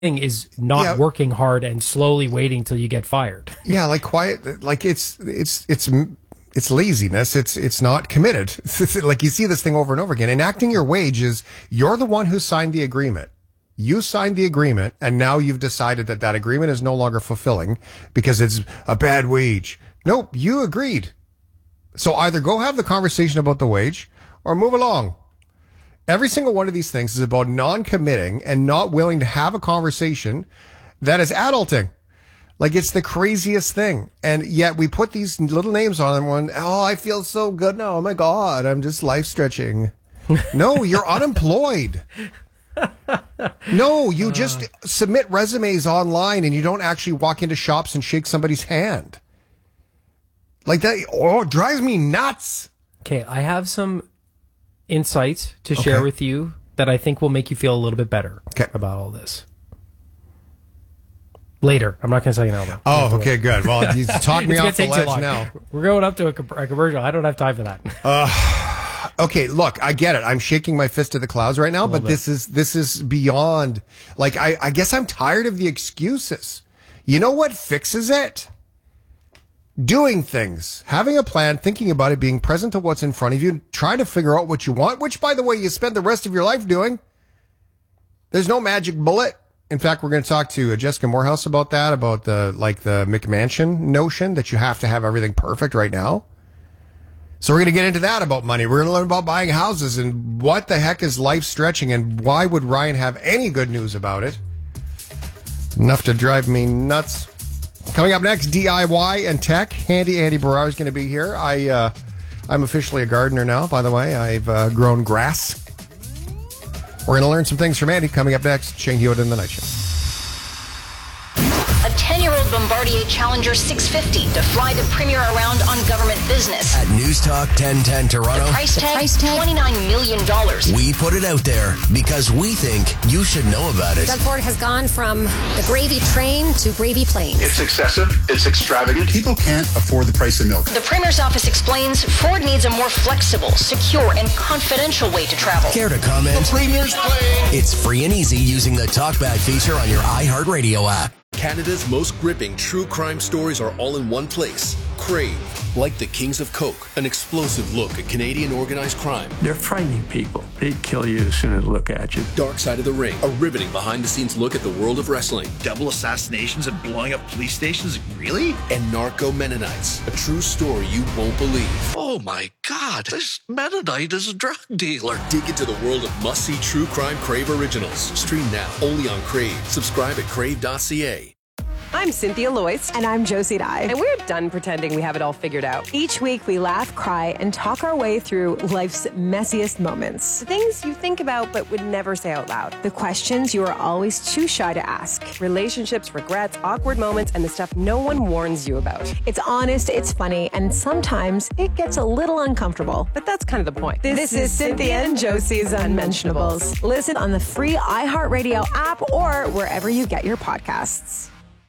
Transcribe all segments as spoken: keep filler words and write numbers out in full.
is not Yeah. working hard and slowly waiting till you get fired. Yeah, like quiet, like it's it's it's it's laziness. It's it's not committed. Like you see this thing over and over again. Enacting your wage is you're the one who signed the agreement. You signed the agreement, and now you've decided that that agreement is no longer fulfilling because it's a bad wage. Nope, you agreed. So either go have the conversation about the wage or move along. Every single one of these things is about non-committing and not willing to have a conversation that is adulting. Like, it's the craziest thing. And yet we put these little names on them when, oh, I feel so good now. Oh, my God, I'm just life stretching. No, you're unemployed. No, you just submit resumes online and you don't actually walk into shops and shake somebody's hand. Like that, oh, it drives me nuts. Okay, I have some insights to share Okay. with you that I think will make you feel a little bit better Okay. about all this. Later. I'm not going to tell you now, though. Oh, okay, good. Well, you talk me It's gonna off the take too ledge long. now. We're going up to a, com- a commercial. I don't have time for that. Okay, look, I get it. I'm shaking my fist at the clouds right now, but bit. this is this is beyond. Like, I, I guess I'm tired of the excuses. You know what fixes it? Doing things, having a plan, thinking about it, being present to what's in front of you, trying to figure out what you want, which, by the way, you spend the rest of your life doing. There's no magic bullet. In fact, we're going to talk to uh, Jessica Morehouse about that, about the like the McMansion notion that you have to have everything perfect right now. So we're going to get into that about money. We're going to learn about buying houses and what the heck is life stretching and why would Ryan have any good news about it? Enough to drive me nuts. Coming up next, D I Y and tech. Handy Andy Barrar is going to be here. I, uh, I'm officially a gardener now, by the way. I've uh, grown grass. We're going to learn some things from Andy coming up next. Shane Hewitt in the Night Show. A ten-year-old Bombardier Challenger six fifty to fly the Premier around on government business. At News Talk ten ten Toronto, Price tag, price tag? twenty-nine million dollars. we put it out there because we think you should know about it. Doug Ford has gone from the gravy train to gravy planes. It's excessive. It's extravagant. People can't afford the price of milk. The Premier's office explains Ford needs a more flexible, secure, and confidential way to travel. Care to comment? Premier's playing. It's free and easy using the TalkBack feature on your iHeartRadio app. Canada's most gripping true crime stories are all in one place. Crave, like the Kings of Coke, an explosive look at Canadian organized crime. They're frightening people. They'd kill you as soon as they look at you. Dark Side of the Ring, a riveting behind-the-scenes look at the world of wrestling. Double assassinations and blowing up police stations? Really? And Narco Mennonites, a true story you won't believe. Oh my God, this Mennonite is a drug dealer. Dig into the world of must-see true crime Crave originals. Stream now, only on Crave. Subscribe at crave dot c a. I'm Cynthia Loyce. And I'm Josie Dye. And we're done pretending we have it all figured out. Each week we laugh, cry, and talk our way through life's messiest moments. The things you think about but would never say out loud. The questions you are always too shy to ask. Relationships, regrets, awkward moments, and the stuff no one warns you about. It's honest, it's funny, and sometimes it gets a little uncomfortable. But that's kind of the point. This, this is Cynthia and Josie's Unmentionables. Listen on the free iHeartRadio app or wherever you get your podcasts.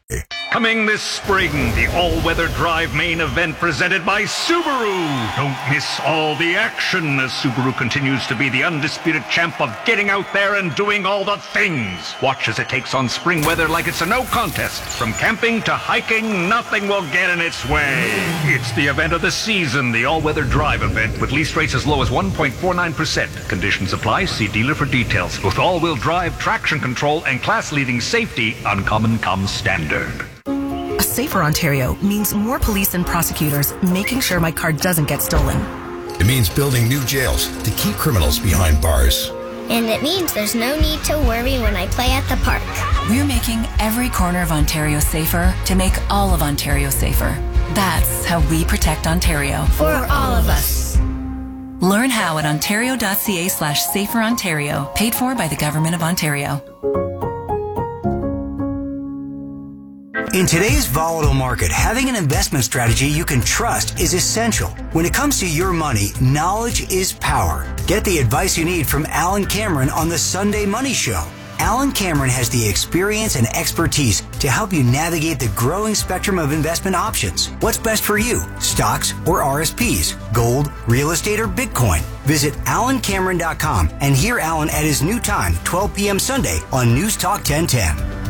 Coming this spring, the all-weather drive main event presented by Subaru. Don't miss all the action as Subaru continues to be the undisputed champ of getting out there and doing all the things. Watch as it takes on spring weather like it's a no contest. From camping to hiking, nothing will get in its way. It's the event of the season, the all-weather drive event with lease rates as low as one point four nine percent. Conditions apply. See dealer for details. With all-wheel drive, traction control, and class-leading safety, Uncommon comes standard. A safer Ontario means more police and prosecutors making sure my car doesn't get stolen. It means building new jails to keep criminals behind bars. And it means there's no need to worry when I play at the park. We're making every corner of Ontario safer to make all of Ontario safer. That's how we protect Ontario. For all of us. Learn how at ontario.ca slash safer Ontario. Paid for by the Government of Ontario. In today's volatile market, having an investment strategy you can trust is essential. When it comes to your money, knowledge is power. Get the advice you need from Alan Cameron on the Sunday Money Show. Alan Cameron has the experience and expertise to help you navigate the growing spectrum of investment options. What's best for you? Stocks or R S Ps? Gold, real estate, or Bitcoin? Visit alan cameron dot com and hear Alan at his new time, twelve p.m. Sunday on News Talk ten ten.